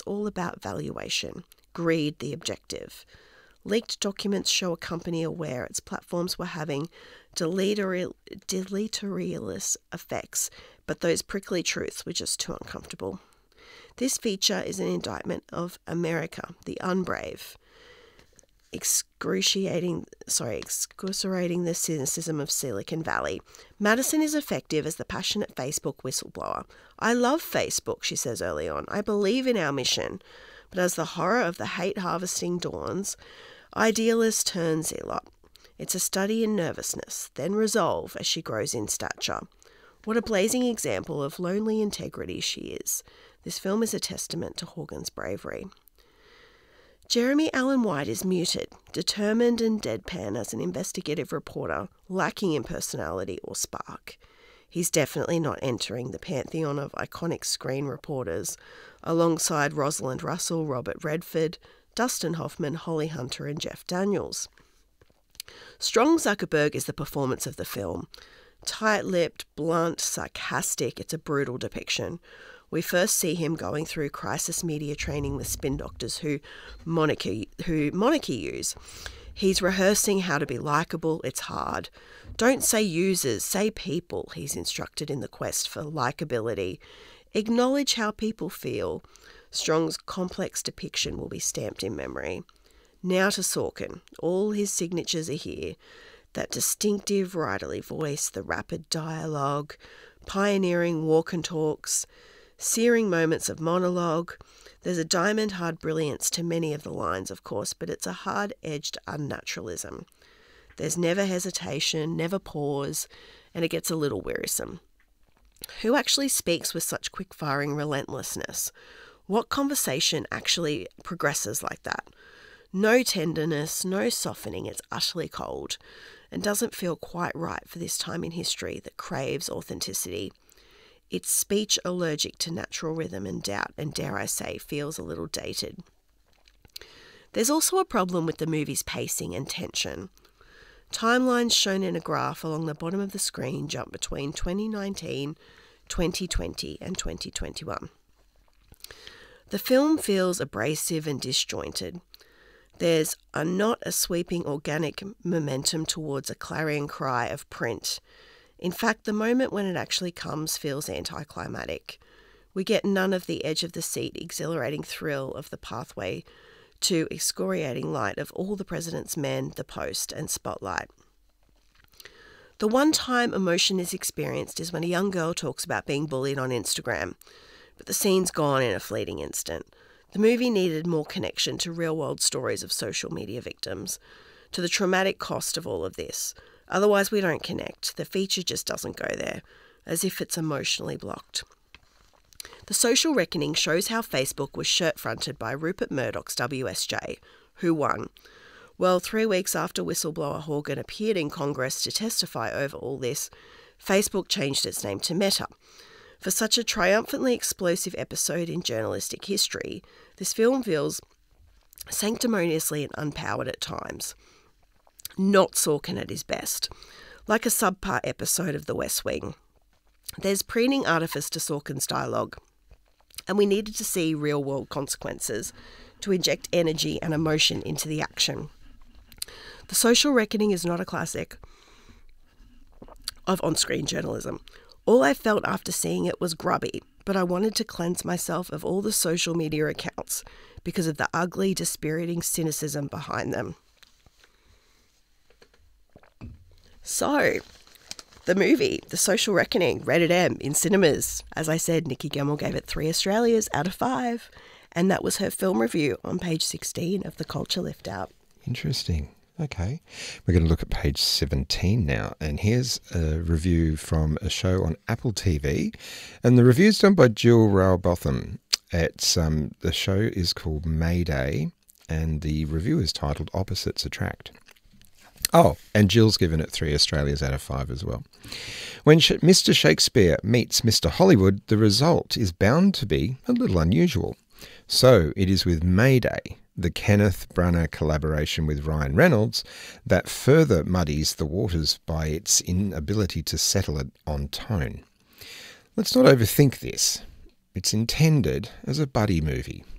all about valuation, greed the objective. Leaked documents show a company aware its platforms were having deleterious effects, but those prickly truths were just too uncomfortable. This feature is an indictment of America, the unbrave, excruciating the cynicism of Silicon Valley. Madison is effective as the passionate Facebook whistleblower. I love Facebook, she says early on. I believe in our mission. But as the horror of the hate harvesting dawns, idealist turns Zealot. It's a study in nervousness, then resolve as she grows in stature. What a blazing example of lonely integrity she is. This film is a testament to Horgan's bravery. Jeremy Allen White is muted, determined and deadpan as an investigative reporter, lacking in personality or spark. He's definitely not entering the pantheon of iconic screen reporters, alongside Rosalind Russell, Robert Redford, Dustin Hoffman, Holly Hunter and Jeff Daniels. Strong Zuckerberg is the performance of the film. Tight-lipped, blunt, sarcastic, it's a brutal depiction. We first see him going through crisis media training with spin doctors who monarchy use. He's rehearsing how to be likeable. It's hard. Don't say users, say people, he's instructed in the quest for likability. Acknowledge how people feel. Strong's complex depiction will be stamped in memory. Now to Sorkin. All his signatures are here. That distinctive writerly voice, the rapid dialogue, pioneering walk and talks, searing moments of monologue. There's a diamond-hard brilliance to many of the lines, of course, but it's a hard-edged unnaturalism. There's never hesitation, never pause, and it gets a little wearisome. Who actually speaks with such quick-firing relentlessness? What conversation actually progresses like that? No tenderness, no softening, it's utterly cold, and doesn't feel quite right for this time in history that craves authenticity. It's speech allergic to natural rhythm and doubt, and dare I say, feels a little dated. There's also a problem with the movie's pacing and tension. Timelines shown in a graph along the bottom of the screen jump between 2019, 2020 and 2021. The film feels abrasive and disjointed. There's not a sweeping organic momentum towards a clarion cry of print. In fact, the moment when it actually comes feels anticlimactic. We get none of the edge-of-the-seat exhilarating thrill of the pathway to excoriating light of all the President's Men, The Post and Spotlight. The one time emotion is experienced is when a young girl talks about being bullied on Instagram, but the scene's gone in a fleeting instant. The movie needed more connection to real-world stories of social media victims, to the traumatic cost of all of this. Otherwise, we don't connect. The feature just doesn't go there, as if it's emotionally blocked. The Social Reckoning shows how Facebook was shirt-fronted by Rupert Murdoch's WSJ, who won. Well, 3 weeks after whistleblower Horgan appeared in Congress to testify over all this, Facebook changed its name to Meta. For such a triumphantly explosive episode in journalistic history, this film feels sanctimoniously and unpowered at times. Not Sorkin at his best, like a subpar episode of The West Wing. There's preening artifice to Sorkin's dialogue, and we needed to see real-world consequences to inject energy and emotion into the action. The Social Reckoning is not a classic of on-screen journalism. All I felt after seeing it was grubby, but I wanted to cleanse myself of all the social media accounts because of the ugly, dispiriting cynicism behind them. So, the movie, The Social Reckoning, rated M in cinemas. As I said, Nikki Gemmell gave it 3 Australias out of 5. And that was her film review on page 16 of the Culture Lift Out. Interesting. Okay. We're going to look at page 17 now. And here's a review from a show on Apple TV. And the review is done by Jill Rowbotham. The show is called Mayday. And the review is titled Opposites Attract. Oh, and Jill's given it 3 Australias out of 5 as well. When Mr. Shakespeare meets Mr. Hollywood, the result is bound to be a little unusual. So it is with Mayday, the Kenneth Branagh collaboration with Ryan Reynolds, that further muddies the waters by its inability to settle it on tone. Let's not overthink this. It's intended as a buddy movie,